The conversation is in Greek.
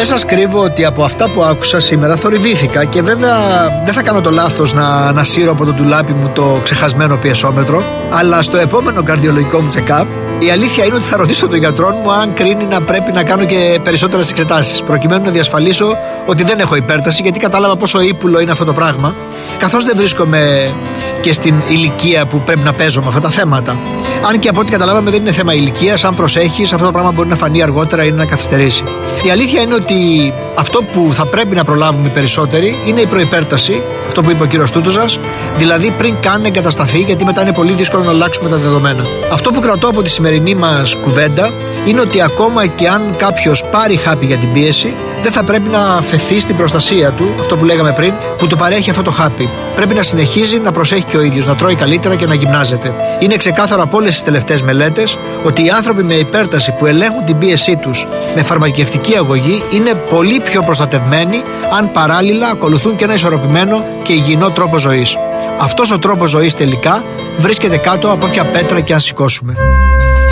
σας κρύβω ότι από αυτά που άκουσα σήμερα θορυβήθηκα και βέβαια δεν θα κάνω το λάθος να ανασύρω από το ντουλάπι μου το ξεχασμένο πιεσόμετρο, αλλά στο επόμενο καρδιολογικό μου check-up η αλήθεια είναι ότι θα ρωτήσω τον γιατρό μου αν κρίνει να πρέπει να κάνω και περισσότερες εξετάσεις, προκειμένου να διασφαλίσω ότι δεν έχω υπέρταση, γιατί κατάλαβα πόσο ύπουλο είναι αυτό το πράγμα, καθώς δεν βρίσκομαι και στην ηλικία που πρέπει να παίζω με αυτά τα θέματα. Αν και από ό,τι καταλάβαμε δεν είναι θέμα ηλικίας, αν προσέχεις, αυτό το πράγμα μπορεί να φανεί αργότερα ή να καθυστερήσει. Η αλήθεια είναι ότι αυτό που θα πρέπει να προλάβουμε περισσότεροι είναι η προϋπέρταση, αυτό που είπε ο κύριος Τούτοζας, δηλαδή πριν καν εγκατασταθεί, γιατί μετά είναι πολύ δύσκολο να αλλάξουμε τα δεδομένα. Αυτό που κρατώ από τη σημερινή μας κουβέντα είναι ότι ακόμα και αν κάποιος πάρει χάπι για την πίεση, δεν θα πρέπει να αφαιθεί στην προστασία του, αυτό που λέγαμε πριν, που του παρέχει αυτό το χάπι. Πρέπει να συνεχίζει να προσέχει και ο ίδιος, να τρώει καλύτερα και να γυμνάζεται. Είναι ξεκάθαρο από όλες τις τελευταίες μελέτες ότι οι άνθρωποι με υπέρταση που ελέγχουν την πίεσή τους με φαρμακευτική αγωγή είναι πολύ πιο προστατευμένοι αν παράλληλα ακολουθούν και ένα ισορροπημένο και υγιεινό τρόπο ζωής. Αυτός ο τρόπος ζωής τελικά βρίσκεται κάτω από όποια πέτρα και αν σηκώσουμε.